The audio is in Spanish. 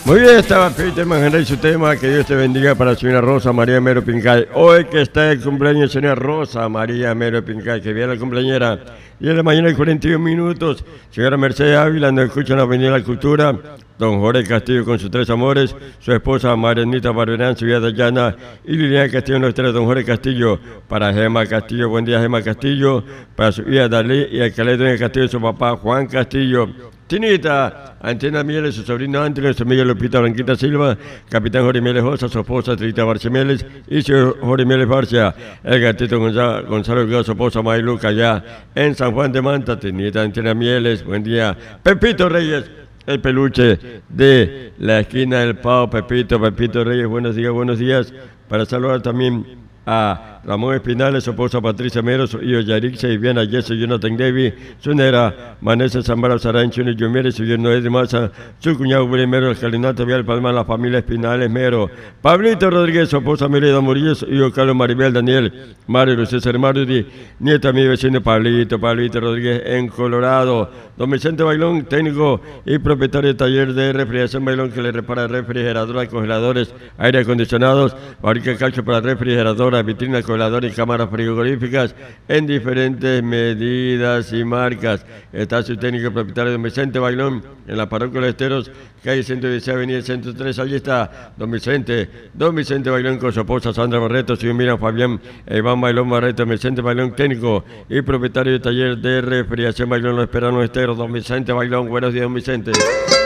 Muy bien, estaba Peter Manjarrey, su tema, que Dios te bendiga para la señora Rosa María Mero Pincay. Hoy que está el cumpleaños, señora Rosa María Mero Pincay, que viene la cumpleañera. Y en la mañana y 41 minutos, señora Mercedes Ávila, nos escuchan la Avenida de la Cultura. Don Jorge Castillo con sus tres amores, su esposa Marianita Barberán, su hija Dayana y Liliana Castillo, nuestra don Jorge Castillo, para Gema Castillo, buen día Gema Castillo, para su hija Dalí y el Calé Castillo, su papá Juan Castillo. Tinita, Antena Mieles, su sobrino Antonio, su amiga Lupita Blanquita Silva, capitán Jorge Mieles Josa, su esposa Trita Barcia Mieles y su Jorge Mieles Barcia, el gatito Gonzalo Guerrero, su esposa Mayluca, allá en San Juan de Manta. Tinita, Antena Mieles, buen día. Pepito Reyes, el peluche de la esquina del Pau, Pepito Reyes, buenos días. Para saludar también a Ramón Espinales, su esposa Patricia Mero, su hijo Yarixia y Viviana Yeso, Jonathan Devi, su nera Vanessa Zambara Sarancho, Junior Mieres, su yerno Eddie Maza, su cuñado William Mero, el Calinato Vial Palma, la familia Espinales Mero, Pablito Rodríguez, su esposa Merida Murillo, su hijo Carlos Maribel Daniel, Mario César Marudi, nieta mi vecino Pablito Rodríguez en Colorado, don Vicente Bailón, técnico y propietario de taller de refrigeración Bailón, que le repara refrigeradoras, congeladores, aire acondicionados, fabrica calcio para refrigeradoras, vitrinas, congeladores y cámaras frigoríficas en diferentes medidas y marcas. Está su técnico propietario don Vicente Bailón en la parroquia de los Esteros, calle 116, avenida 103. Allí está don Vicente Bailón con su esposa Sandra Barreto, su hijo Miriam Fabián, Iván Bailón Barreto, Vicente Bailón, técnico y propietario de taller de refrigeración Bailón, lo esperan los Esteros. Don Vicente Bailón, buenos días don Vicente.